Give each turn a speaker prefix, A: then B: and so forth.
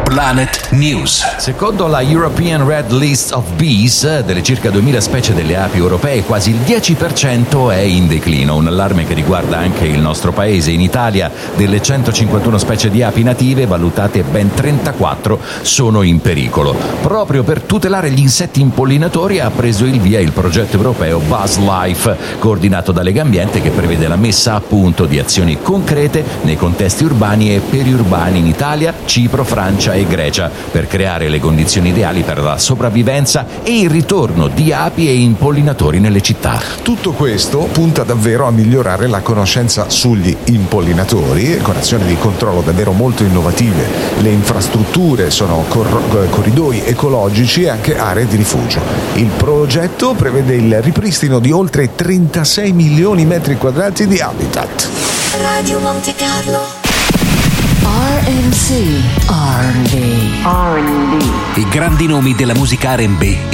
A: Planet News.
B: Secondo la European Red List of Bees, delle circa 2000 specie delle api europee, quasi il 10% è in declino, un allarme che riguarda anche il nostro paese. In Italia, delle 151 specie di api native, valutate ben 34 sono in pericolo. Proprio per tutelare gli insetti impollinatori ha preso il via il progetto europeo BuzzLife, coordinato da Legambiente, che prevede la messa a punto di azioni concrete nei contesti urbani e periurbani in Italia, Cipro, Francia e Grecia, per creare le condizioni ideali per la sopravvivenza e il ritorno di api e impollinatori nelle città.
C: Tutto questo punta davvero a migliorare la conoscenza sugli impollinatori, con azioni di controllo davvero molto innovative. Le infrastrutture sono corridoi ecologici e anche aree di rifugio. Il progetto prevede il ripristino di oltre 36 milioni di metri quadrati di habitat.
D: Radio Monte Carlo.
A: I grandi nomi della musica R&B